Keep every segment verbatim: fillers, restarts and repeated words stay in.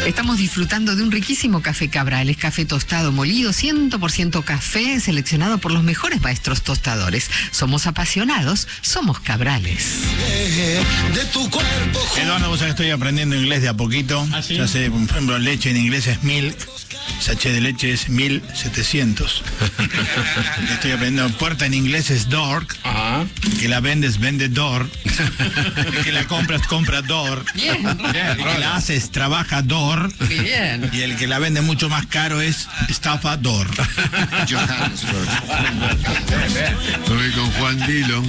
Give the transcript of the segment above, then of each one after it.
Estamos disfrutando de un riquísimo café Cabral. Es café tostado molido, cien por ciento café, seleccionado por los mejores maestros tostadores. Somos apasionados, somos Cabrales. De tu cuerpo. Eduardo, vos sabés que estoy aprendiendo inglés de a poquito. ¿Ah, sí? Ya sé, por ejemplo, leche en inglés es milk, sachet de leche es mil setecientos. Estoy aprendiendo. Puerta en inglés es door. Ajá. Que la vendes, vende door. Que la compras, compra door. Bien, El que la haces, trabaja door. bien. Y el que la vende mucho más caro es estafador. Estoy con Juan Dillon.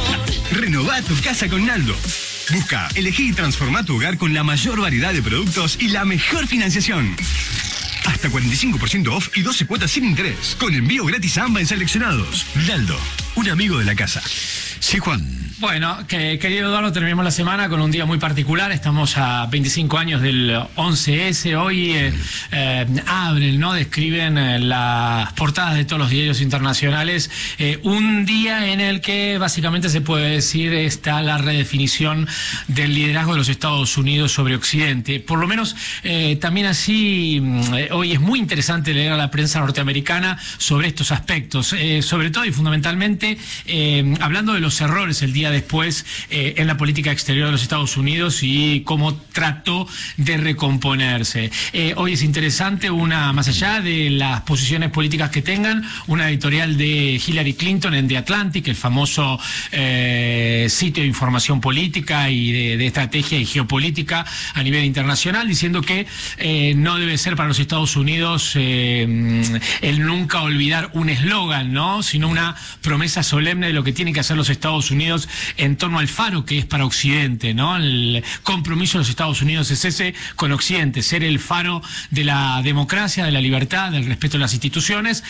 Renová tu casa con Naldo. Busca, elegí y transformá tu hogar con la mayor variedad de productos y la mejor financiación. Hasta cuarenta y cinco por ciento off y doce cuotas sin interés. Con envío gratis a ambas en seleccionados. Naldo, un amigo de la casa. Sí, Juan. Bueno, que, querido Eduardo, terminamos la semana con un día muy particular. Estamos a veinticinco años del once ese. Hoy eh, eh, abren, ¿no? Describen eh, las portadas de todos los diarios internacionales. Eh, un día en el que básicamente se puede decir está la redefinición del liderazgo de los Estados Unidos sobre Occidente. Por lo menos eh, también así, eh, hoy es muy interesante leer a la prensa norteamericana sobre estos aspectos. Eh, sobre todo y fundamentalmente eh, hablando de los errores el día después eh, en la política exterior de los Estados Unidos y cómo trató de recomponerse. Eh, hoy es interesante, una más allá de las posiciones políticas que tengan, una editorial de Hillary Clinton en The Atlantic, el famoso eh, sitio de información política y de, de estrategia y geopolítica a nivel internacional, diciendo que eh, no debe ser para los Estados Unidos eh, el nunca olvidar un eslogan, ¿no? Sino una promesa solemne de lo que tienen que hacer los Estados Unidos en torno al faro que es para Occidente, ¿no? El compromiso de los Estados Unidos es ese con Occidente, ser el faro de la democracia, de la libertad, del respeto a las instituciones,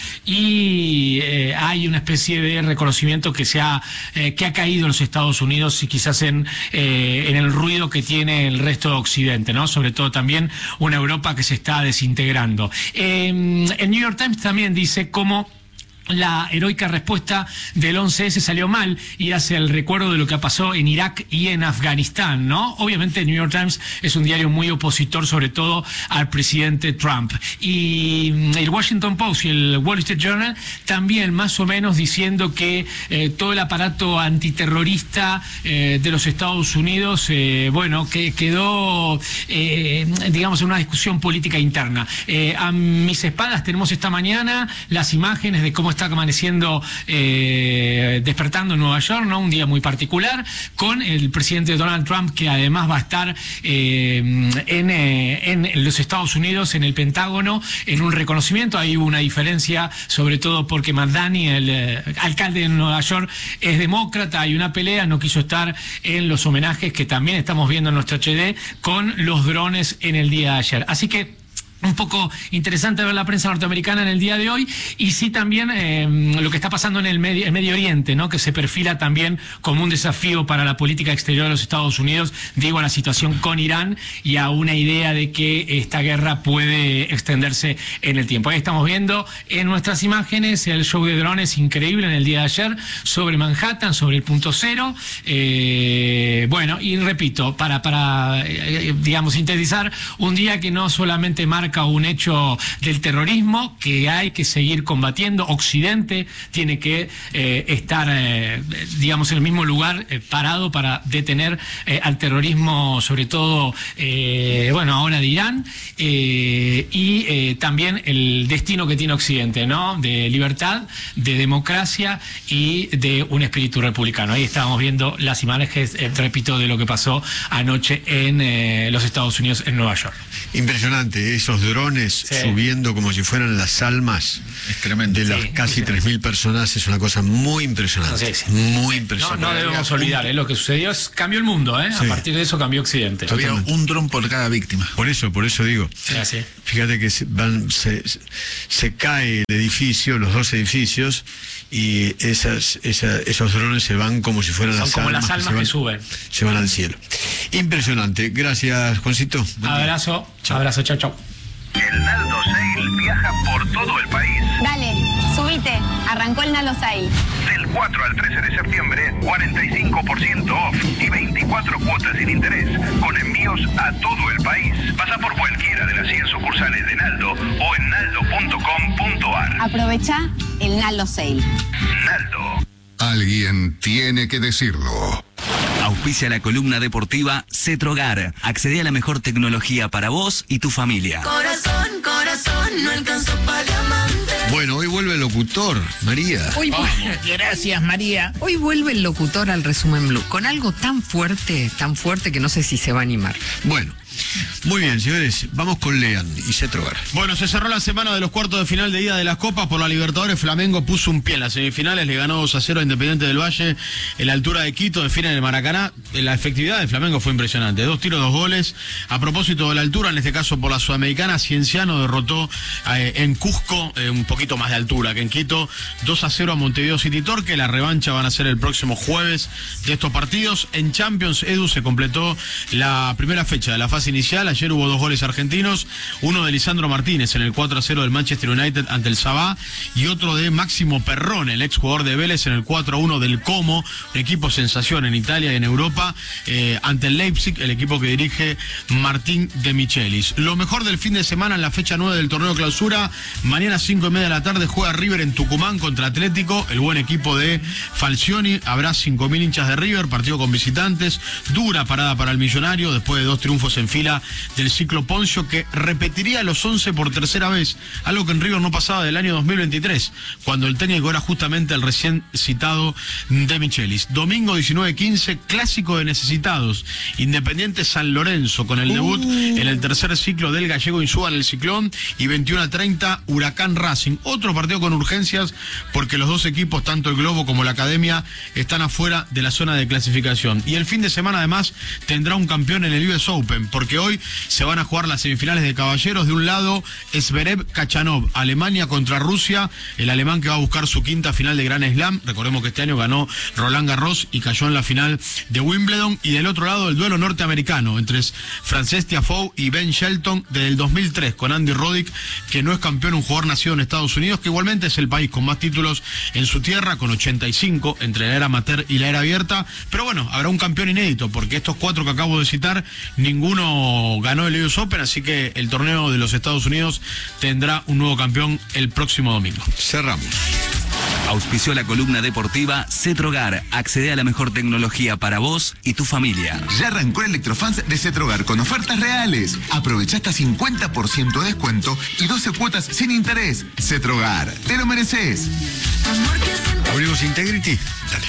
y eh, hay una especie de reconocimiento que se ha eh, que ha caído en los Estados Unidos y quizás en eh, en el ruido que tiene el resto de Occidente, ¿no? Sobre todo también una Europa que se está desintegrando. Eh, el New York Times también dice cómo la heroica respuesta del once ese salió mal y hace el recuerdo de lo que pasó en Irak y en Afganistán, ¿no? Obviamente el New York Times es un diario muy opositor, sobre todo al presidente Trump. Y el Washington Post y el Wall Street Journal también más o menos diciendo que eh, todo el aparato antiterrorista eh, de los Estados Unidos, eh, bueno, que quedó, eh, digamos, en una discusión política interna. Eh, a mis espaldas tenemos esta mañana las imágenes de cómo está está amaneciendo, eh, despertando en Nueva York, ¿no? Un día muy particular, con el presidente Donald Trump, que además va a estar eh, en, eh, en los Estados Unidos, en el Pentágono, en un reconocimiento. Hay una diferencia, sobre todo porque Madani, el eh, alcalde de Nueva York, es demócrata, hay una pelea, no quiso estar en los homenajes que también estamos viendo en nuestro H D con los drones en el día de ayer. Así que un poco interesante ver la prensa norteamericana en el día de hoy, y sí también eh, lo que está pasando en el Medio, el Medio Oriente, ¿no? Que se perfila también como un desafío para la política exterior de los Estados Unidos, digo, a la situación con Irán y a una idea de que esta guerra puede extenderse en el tiempo. Ahí estamos viendo en nuestras imágenes el show de drones increíble en el día de ayer sobre Manhattan, sobre el punto cero. Eh, bueno, y repito, para, para eh, digamos, sintetizar, un día que no solamente marca un hecho del terrorismo que hay que seguir combatiendo. Occidente tiene que eh, estar, eh, digamos, en el mismo lugar, eh, parado para detener eh, al terrorismo, sobre todo, eh, bueno, ahora de Irán, eh, y eh, también el destino que tiene Occidente, ¿no? De libertad, de democracia y de un espíritu republicano. Ahí estábamos viendo las imágenes, eh, repito, de lo que pasó anoche en eh, los Estados Unidos, en Nueva York. Impresionante, esos drones Sí. subiendo como si fueran las almas de las Sí, casi tres mil personas, es una cosa muy impresionante. Sí, sí. Muy No, impresionante. no debemos olvidar, ¿eh? Lo que sucedió es cambió el mundo, ¿eh? Sí. A partir de eso cambió Occidente. Había un dron por cada víctima. Por eso, por eso digo. Sí, sí. Fíjate que se, van, se, se cae el edificio, los dos edificios, y esas, esa, esos drones se van como si fueran Son las como almas las almas que, que se van, suben. se van al cielo. Impresionante. Gracias, Juancito. Buen día. Abrazo, abrazo, chau, chau. El Naldo Sail viaja por todo el país. Dale, subite. Arrancó el Nalo Sail. Del cuatro al trece de septiembre, cuarenta y cinco por ciento off y veinticuatro cuotas sin interés, con envíos a todo el país. Pasa por cualquiera de las cien sucursales de Naldo o en naldo punto com punto ar. Aprovecha el Naldo Sale. Naldo. Alguien tiene que decirlo. Auspicia la columna deportiva Cetrogar. Accede a la mejor tecnología para vos y tu familia. Corazón, corazón, no alcanzó para diamante. Bueno, hoy vuelve el locutor, María. Hoy Oh, gracias, María. Hoy vuelve el locutor al Resumen Blue, con algo tan fuerte, tan fuerte que no sé si se va a animar. Bueno, muy bien, señores, vamos con Lean y Cetrogar. Bueno, se cerró la semana de los cuartos de final de ida de las Copas por la Libertadores. Flamengo puso un pie en las semifinales, le ganó dos a cero a Independiente del Valle en la altura de Quito, define en el Maracaná. La efectividad de Flamengo fue impresionante, dos tiros, dos goles. A propósito de la altura, en este caso por la Sudamericana, Cienciano derrotó eh, en Cusco, eh, un poquito más de altura que en Quito, dos a cero a Montevideo City Torque. La revancha van a ser el próximo jueves de estos partidos. En Champions, Edu, se completó la primera fecha de la fase inicial. Ayer hubo dos goles argentinos, uno de Lisandro Martínez en el cuatro a cero del Manchester United ante el Sabah y otro de Máximo Perrone, el exjugador de Vélez, en el cuatro a uno del Como, un equipo sensación en Italia y en Europa, eh, ante el Leipzig, el equipo que dirige Martín de Michelis. Lo mejor del fin de semana en la fecha nueve del torneo clausura. Mañana a cinco y media de la tarde juega River en Tucumán contra Atlético, el buen equipo de Falcioni. Habrá cinco mil hinchas de River, partido con visitantes, dura parada para el millonario después de dos triunfos en fila del ciclo Poncio, que repetiría los once por tercera vez, algo que en River no pasaba del año dos mil veintitrés, cuando el técnico era justamente el recién citado de Michelis. Domingo diecinueve quince, clásico de necesitados, Independiente San Lorenzo, con el debut uh. en el tercer ciclo del gallego Insúa en el Ciclón, y veintiuno a treinta, Huracán Racing. Otro partido con urgencias, porque los dos equipos, tanto el Globo como la Academia, están afuera de la zona de clasificación. Y el fin de semana además tendrá un campeón en el U S Open, porque hoy se van a jugar las semifinales de caballeros. De un lado, Zverev Kachanov, Alemania contra Rusia, el alemán que va a buscar su quinta final de Grand Slam. Recordemos que este año ganó Roland Garros y cayó en la final de Wimbledon. Y del otro lado, el duelo norteamericano entre Frances Tiafoe y Ben Shelton desde el dos mil tres, con Andy Roddick, que no es campeón, un jugador nacido en Estados Unidos, que igualmente es el país con más títulos en su tierra, con ochenta y cinco entre la era amateur y la era abierta. Pero bueno, habrá un campeón inédito, porque estos cuatro que acabo de citar, ninguno ganó el U S Open, así que el torneo de los Estados Unidos tendrá un nuevo campeón el próximo domingo. Cerramos. Auspició la columna deportiva Cetrogar. Accede a la mejor tecnología para vos y tu familia. Ya arrancó Electrofans de Cetrogar con ofertas reales. Aprovecha hasta cincuenta por ciento de descuento y doce cuotas sin interés. Cetrogar, te lo mereces. Abrimos Integrity. Dale.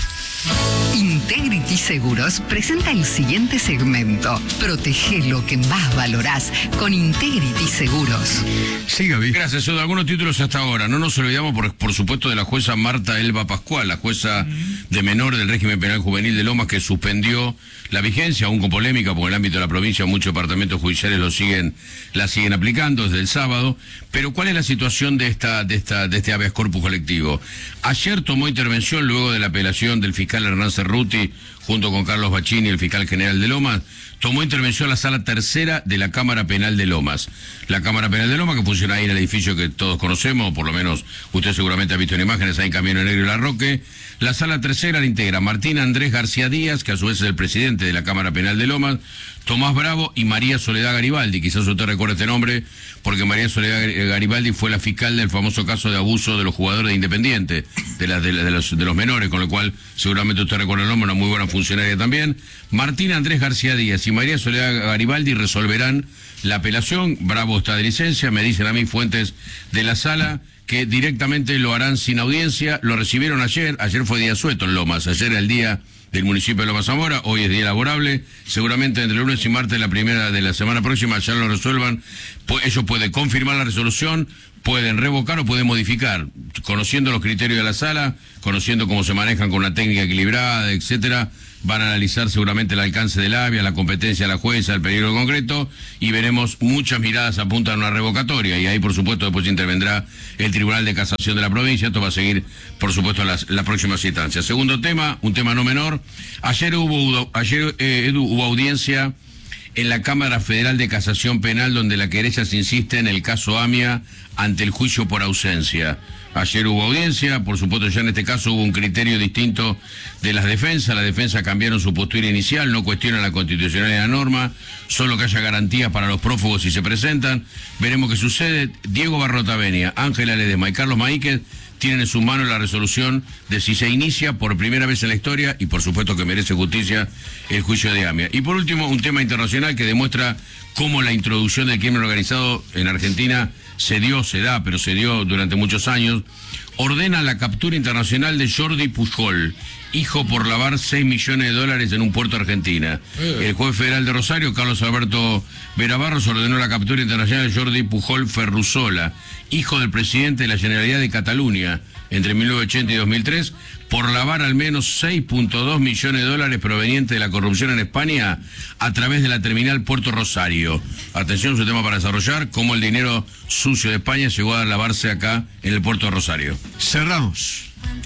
Integrity Seguros presenta el siguiente segmento. Protege lo que más valorás con Integrity Seguros. Sí, Gaby. Gracias, Edu. Algunos títulos hasta ahora. No nos olvidamos, por, por supuesto, de la jueza Marta Elba Pascual, la jueza de menores del régimen penal juvenil de Lomas, que suspendió la vigencia, aún con polémica, porque en el ámbito de la provincia muchos departamentos judiciales lo siguen, la siguen aplicando desde el sábado. Pero ¿cuál es la situación de esta, de esta, de este habeas corpus colectivo? Ayer tomó intervención luego de la apelación del fiscal Hernán Cerruti, junto con Carlos Bachini, el fiscal general de Lomas. Tomó intervención la sala tercera de la Cámara Penal de Lomas. La Cámara Penal de Lomas, que funciona ahí en el edificio que todos conocemos, por lo menos usted seguramente ha visto en imágenes, ahí en Camino Negro y La Roque. La sala tercera la integra Martín Andrés García Díaz, que a su vez es el presidente de la Cámara Penal de Lomas, Tomás Bravo y María Soledad Garibaldi. Quizás usted recuerde este nombre, porque María Soledad Garibaldi fue la fiscal del famoso caso de abuso de los jugadores de Independiente, de, la, de, la, de, los, de los menores, con lo cual seguramente usted recuerda el nombre, una muy buena funcionaria también. Martín Andrés García Díaz y María Soledad Garibaldi resolverán la apelación. Bravo está de licencia, me dicen a mí fuentes de la sala que directamente lo harán sin audiencia. Lo recibieron ayer, ayer fue día sueto en Lomas, ayer era el día del municipio de Lomas Zamora, hoy es día laborable, seguramente entre lunes y martes la primera de la semana próxima ya lo resuelvan. Pues ellos pueden confirmar la resolución, pueden revocar o pueden modificar, conociendo los criterios de la sala, conociendo cómo se manejan con una técnica equilibrada, etcétera. Van a analizar seguramente el alcance del A B I A, la competencia de la jueza, el peligro concreto, y veremos muchas miradas apuntan a una revocatoria, y ahí por supuesto después intervendrá el Tribunal de Casación de la provincia. Esto va a seguir por supuesto las, las próximas instancias. Segundo tema, un tema no menor, ayer hubo, ayer, eh, Edu, hubo audiencia en la Cámara Federal de Casación Penal, donde la querella se insiste en el caso AMIA ante el juicio por ausencia. Ayer hubo audiencia, por supuesto ya en este caso hubo un criterio distinto de las defensas. La defensa cambiaron su postura inicial, no cuestionan la constitucionalidad de la norma, solo que haya garantías para los prófugos si se presentan. Veremos qué sucede. Diego Barrotavenia, Ángela Ledesma y Carlos Maíquez tienen en sus manos la resolución de si se inicia por primera vez en la historia, y por supuesto que merece justicia, el juicio de AMIA. Y por último, un tema internacional que demuestra cómo la introducción del crimen organizado en Argentina se dio, se da, pero se dio durante muchos años. Ordena la captura internacional de Jordi Pujol, hijo por lavar seis millones de dólares en un puerto argentina. El juez federal de Rosario, Carlos Alberto Verabarros, ordenó la captura internacional de Jordi Pujol Ferrusola, hijo del presidente de la Generalidad de Cataluña entre mil novecientos ochenta y dos mil tres, por lavar al menos seis punto dos millones de dólares provenientes de la corrupción en España a través de la terminal Puerto Rosario. Atención, es un tema para desarrollar, cómo el dinero sucio de España llegó a lavarse acá en el Puerto Rosario. Cerramos.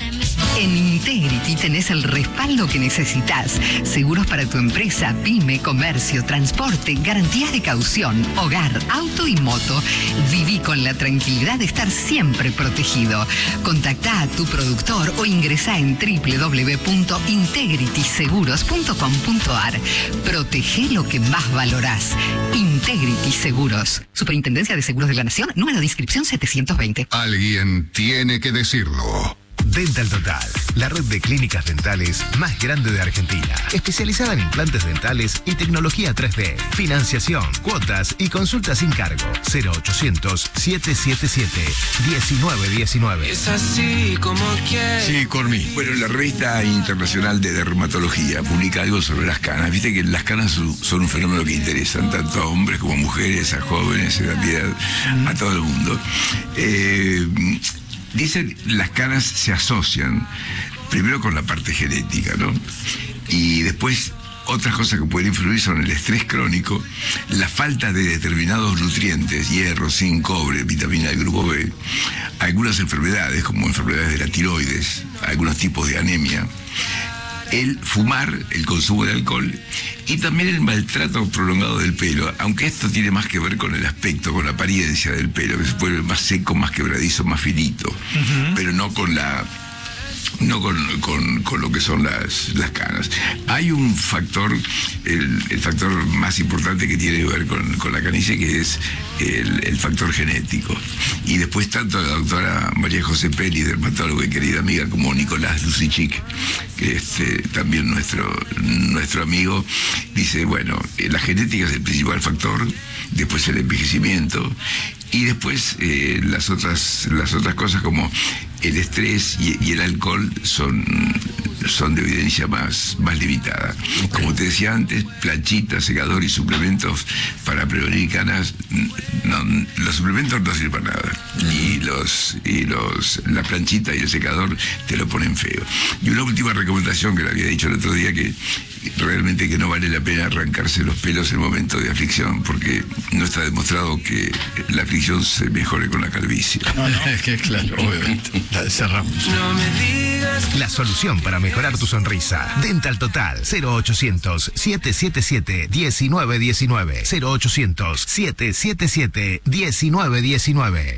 En Integrity tenés el respaldo que necesitas. Seguros para tu empresa, pyme, comercio, transporte, garantías de caución, hogar, auto y moto. Viví con la tranquilidad de estar siempre protegido. Contactá a tu productor o ingresá en doble u doble u doble u punto integrity seguros punto com punto a r. Protege lo que más valorás. Integrity Seguros. Superintendencia de Seguros de la Nación, número de inscripción setecientos veinte. Alguien tiene que decirlo. Dental Total, la red de clínicas dentales más grande de Argentina, especializada en implantes dentales y tecnología tres D, financiación, cuotas y consultas sin cargo. Cero ochocientos, siete siete siete, diecinueve diecinueve. Es así como quieres. Sí, Cormí. Bueno, la revista internacional de dermatología publica algo sobre las canas. Viste que las canas son un fenómeno que interesan tanto a hombres como a mujeres, a jóvenes, en realidad, a todo el mundo. Eh... Dicen las canas se asocian primero con la parte genética, ¿no? Y después otras cosas que pueden influir son el estrés crónico, la falta de determinados nutrientes, hierro, zinc, cobre, vitamina del grupo B, algunas enfermedades como enfermedades de la tiroides, algunos tipos de anemia, el fumar, el consumo de alcohol y también el maltrato prolongado del pelo, aunque esto tiene más que ver con el aspecto, con la apariencia del pelo, que se vuelve más seco, más quebradizo, más finito, uh-huh. pero no con la no con, con, con lo que son las, las canas. Hay un factor, el, el factor más importante que tiene que ver con, con la canicie, que es el, el factor genético. Y después tanto la doctora María José Peli, dermatóloga y querida amiga, como Nicolás Lucichik, que es este, también nuestro, nuestro amigo, dice, bueno, la genética es el principal factor, después el envejecimiento, y después eh, las otras las otras cosas como el estrés y, y el alcohol son, son de evidencia más, más limitada. Como te decía antes, planchita, secador y suplementos para prevenir canas, no, los suplementos no sirven para nada. Y los y los la planchita y el secador te lo ponen feo. Y una última recomendación que le había dicho el otro día, que realmente que no vale la pena arrancarse los pelos en momento de aflicción, porque no está demostrado que la aflicción se mejore con la calvicie. No, no. Es que claro, obviamente. La cerramos. No me digas. La solución para mejorar tu sonrisa. Dental Total. Cero ochocientos, siete siete siete, diecinueve diecinueve. Cero ochocientos, siete siete siete, diecinueve diecinueve.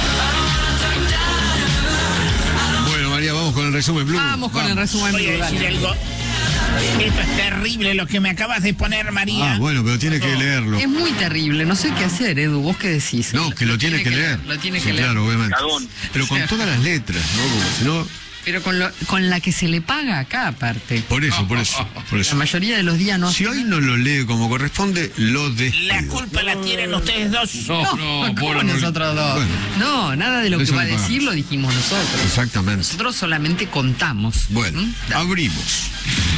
Bueno, María, vamos con el resumen Blue. Vamos con vamos. el resumen Blue. Voy a decir algo. Esto es terrible lo que me acabas de poner, María. Ah, bueno, pero tiene que leerlo. Es muy terrible, no sé qué hacer, Edu, ¿vos qué decís? No, que lo, lo tiene, tiene que, que leer. Lo tiene sí, que leer. Claro, obviamente. Cagón. Pero con todas las letras, ¿no? Como si no... Pero con, lo, con la que se le paga acá, aparte. Por eso, por eso, por eso. La mayoría de los días no... Si hoy no lo lee como corresponde, lo despido. La culpa la tienen ustedes dos. No, no, no ¿cómo nosotros dos? Bueno, no, nada de lo que va a decir lo dijimos nosotros. Exactamente. Nosotros solamente contamos. Bueno, ¿Mm? abrimos.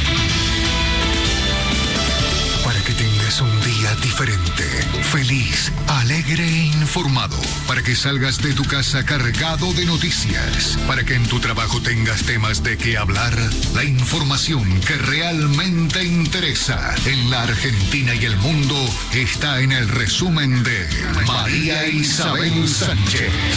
Para que tengas un día diferente, feliz, alegre e informado. Para que salgas de tu casa cargado de noticias. Para que en tu trabajo tengas temas de qué hablar. La información que realmente interesa en la Argentina y el mundo está en el resumen de María Isabel Sánchez.